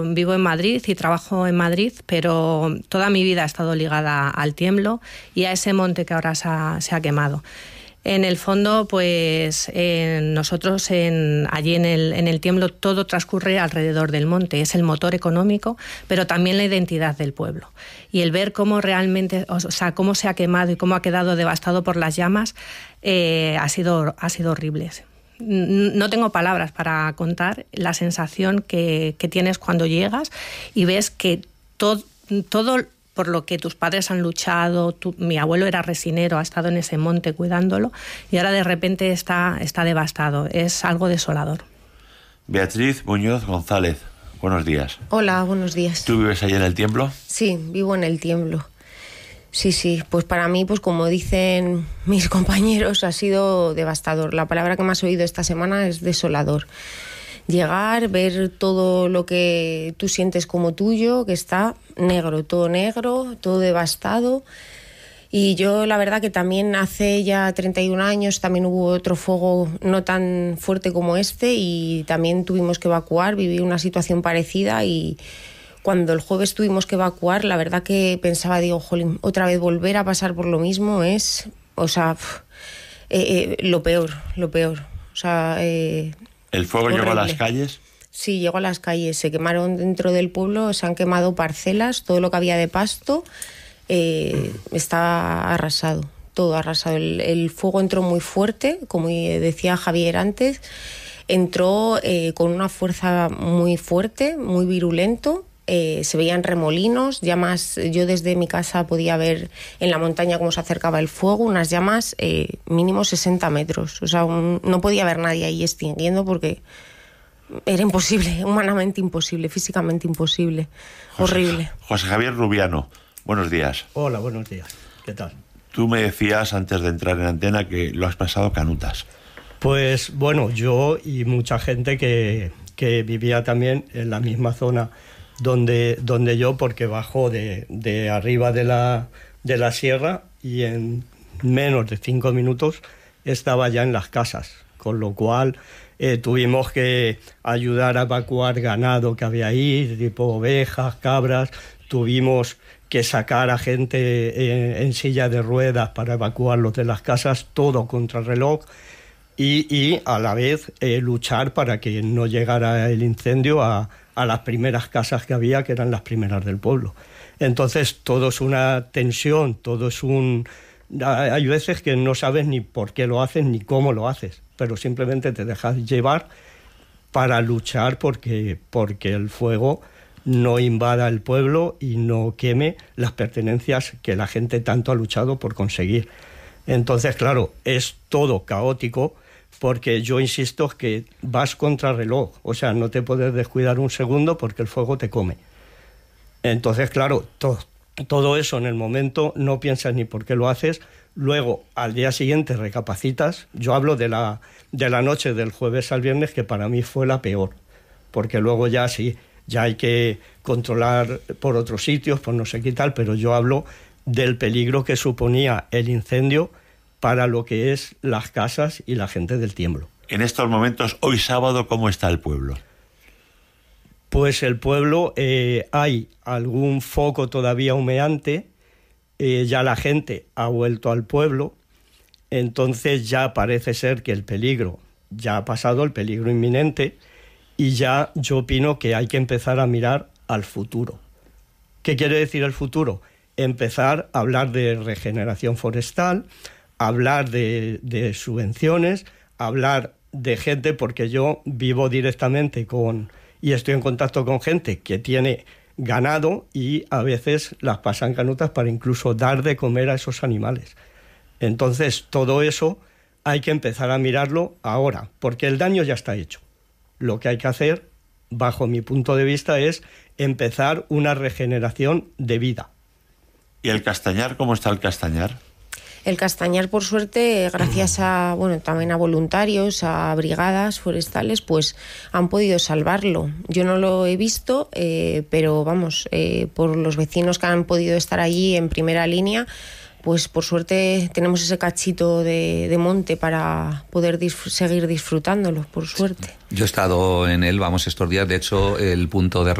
yo vivo en Madrid y trabajo en Madrid, pero toda mi vida he estado ligada al Tiemblo y a ese monte que ahora se ha quemado. En el fondo, pues nosotros allí en el Tiemblo todo transcurre alrededor del monte. Es el motor económico, pero también la identidad del pueblo. Y el ver cómo realmente, o sea, cómo se ha quemado y cómo ha quedado devastado por las llamas, ha sido horrible. No tengo palabras para contar la sensación que tienes cuando llegas y ves que todo por lo que tus padres han luchado, mi abuelo era resinero, ha estado en ese monte cuidándolo y ahora de repente está devastado. Es algo desolador. Beatriz Muñoz González, buenos días. Hola, buenos días. ¿Tú vives allí en el Tiemblo? Sí, vivo en el Tiemblo. Sí, pues para mí, pues como dicen mis compañeros, ha sido devastador. La palabra que más he oído esta semana es desolador. Llegar, ver todo lo que tú sientes como tuyo, que está negro, todo devastado. Y yo la verdad que también hace ya 31 años también hubo otro fuego no tan fuerte como este y también tuvimos que evacuar, viví una situación parecida y cuando el jueves tuvimos que evacuar, la verdad que pensaba, digo, jolín, otra vez volver a pasar por lo mismo es, o sea, lo peor. O sea, ¿el fuego horrible. llegó a las calles? Sí, llegó a las calles, se quemaron dentro del pueblo, se han quemado parcelas, todo lo que había de pasto está arrasado, todo arrasado. El fuego entró muy fuerte, como decía Javier antes, entró con una fuerza muy fuerte, muy virulento. Se veían remolinos, llamas. Yo desde mi casa podía ver en la montaña cómo se acercaba el fuego, unas llamas mínimo 60 metros. O sea, no podía haber nadie ahí extinguiendo porque era imposible, humanamente imposible, físicamente imposible. Horrible. José Javier Rubiano, buenos días. Hola, buenos días. ¿Qué tal? Tú me decías antes de entrar en antena que lo has pasado canutas. Pues bueno, yo y mucha gente que vivía también en la misma zona donde yo, porque bajo de arriba de la sierra y en menos de 5 minutos estaba ya en las casas, con lo cual tuvimos que ayudar a evacuar ganado que había ahí, tipo ovejas, cabras, tuvimos que sacar a gente en silla de ruedas para evacuarlos de las casas, todo contrarreloj, y a la vez luchar para que no llegara el incendio a las primeras casas que había, que eran las primeras del pueblo. Entonces todo es una tensión, hay veces que no sabes ni por qué lo haces ni cómo lo haces, pero simplemente te dejas llevar para luchar porque el fuego no invada el pueblo y no queme las pertenencias que la gente tanto ha luchado por conseguir. Entonces, claro, es todo caótico, porque yo insisto que vas contra reloj, o sea, no te puedes descuidar un segundo porque el fuego te come. Entonces, claro, todo eso en el momento no piensas ni por qué lo haces, luego al día siguiente recapacitas. Yo hablo de la noche del jueves al viernes, que para mí fue la peor, porque luego ya sí, ya hay que controlar por otros sitios, por no sé qué tal, pero yo hablo del peligro que suponía el incendio para lo que es las casas y la gente del Tiemblo. En estos momentos, hoy sábado, ¿cómo está el pueblo? Pues el pueblo, hay algún foco todavía humeante, ya la gente ha vuelto al pueblo, entonces ya parece ser que el peligro ya ha pasado, el peligro inminente, y ya yo opino que hay que empezar a mirar al futuro. ¿Qué quiere decir el futuro? Empezar a hablar de regeneración forestal, hablar de subvenciones, hablar de gente, porque yo vivo directamente y estoy en contacto con gente que tiene ganado y a veces las pasan canutas para incluso dar de comer a esos animales. Entonces, todo eso hay que empezar a mirarlo ahora, porque el daño ya está hecho. Lo que hay que hacer, bajo mi punto de vista, es empezar una regeneración de vida. ¿Y el Castañar? ¿Cómo está el Castañar? El Castañar, por suerte, gracias a también a voluntarios, a brigadas forestales, pues han podido salvarlo. Yo no lo he visto, pero vamos, por los vecinos que han podido estar allí en primera línea, pues por suerte tenemos ese cachito de monte para poder seguir disfrutándolo, por suerte. Yo he estado en él, estos días. De hecho, el punto de